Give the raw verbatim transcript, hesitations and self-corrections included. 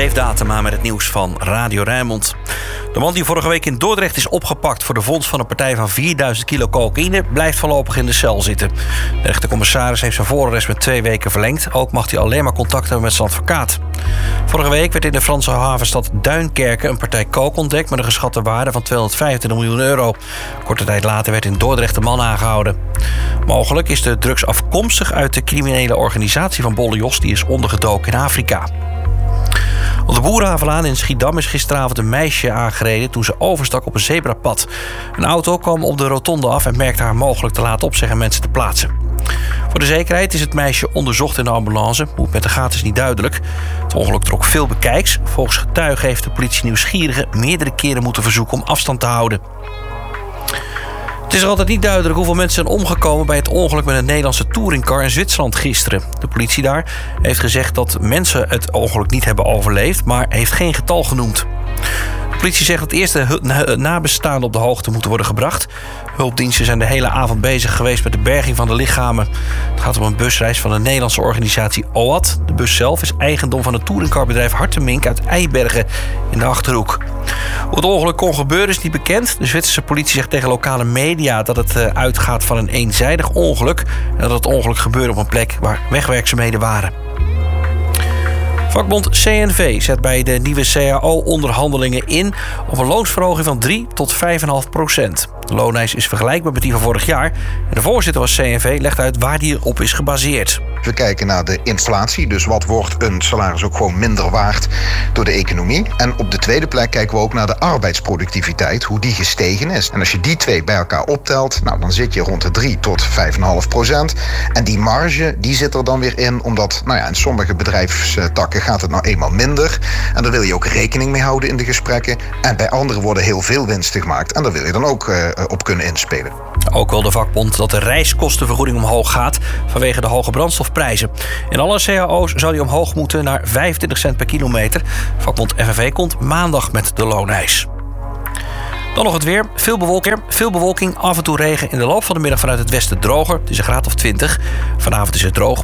Dave Datema met het nieuws van Radio Rijnmond. De man die vorige week in Dordrecht is opgepakt voor de vondst van een partij van vierduizend kilo cocaïne blijft voorlopig in de cel zitten. De rechtercommissaris heeft zijn voorarrest met twee weken verlengd. Ook mag hij alleen maar contact hebben met zijn advocaat. Vorige week werd in de Franse havenstad Duinkerke een partij coke ontdekt met een geschatte waarde van tweehonderdvijfentwintig miljoen euro. Korte tijd later werd in Dordrecht de man aangehouden. Mogelijk is de drugs afkomstig uit de criminele organisatie van Bolle Jos, die is ondergedoken in Afrika. Op de Boerenhavenlaan in Schiedam is gisteravond een meisje aangereden toen ze overstak op een zebrapad. Een auto kwam op de rotonde af en merkte haar mogelijk te laat op, zeggen mensen te plaatsen. Voor de zekerheid is het meisje onderzocht in de ambulance. Hoe het met de gaat is niet duidelijk. Het ongeluk trok veel bekijks. Volgens getuigen heeft de politie nieuwsgierigen meerdere keren moeten verzoeken om afstand te houden. Het is er altijd niet duidelijk hoeveel mensen zijn omgekomen bij het ongeluk met een Nederlandse touringcar in Zwitserland gisteren. De politie daar heeft gezegd dat mensen het ongeluk niet hebben overleefd, maar heeft geen getal genoemd. De politie zegt dat eerst de nabestaanden op de hoogte moeten worden gebracht. Hulpdiensten zijn de hele avond bezig geweest met de berging van de lichamen. Het gaat om een busreis van de Nederlandse organisatie O A T. De bus zelf is eigendom van het touringcarbedrijf Hartemink uit Eibergen in de Achterhoek. Hoe het ongeluk kon gebeuren is niet bekend. De Zwitserse politie zegt tegen lokale media dat het uitgaat van een eenzijdig ongeluk en dat het ongeluk gebeurde op een plek waar wegwerkzaamheden waren. Vakbond C N V zet bij de nieuwe C A O-onderhandelingen in op een loonsverhoging van drie tot vijf komma vijf procent. De looneis is vergelijkbaar met die van vorig jaar. En de voorzitter van C N V legt uit waar die op is gebaseerd. We kijken naar de inflatie, dus wat wordt een salaris ook gewoon minder waard door de economie. En op de tweede plek kijken we ook naar de arbeidsproductiviteit, hoe die gestegen is. En als je die twee bij elkaar optelt, nou, dan zit je rond de drie tot vijf komma vijf procent. En die marge, die zit er dan weer in, omdat nou ja, in sommige bedrijfstakken gaat het nou eenmaal minder. En daar wil je ook rekening mee houden in de gesprekken. En bij anderen worden heel veel winsten gemaakt. En daar wil je dan ook uh, op kunnen inspelen. Ook wil de vakbond dat de reiskostenvergoeding omhoog gaat vanwege de hoge brandstofprijzen. In alle C A O's zou die omhoog moeten naar vijfentwintig cent per kilometer. Vakbond F N V komt maandag met de looneis. Dan nog het weer. Veel bewolking, veel bewolking, af en toe regen. In de loop van de middag vanuit het westen droger. Het is een graad of twintig. Vanavond is het droog.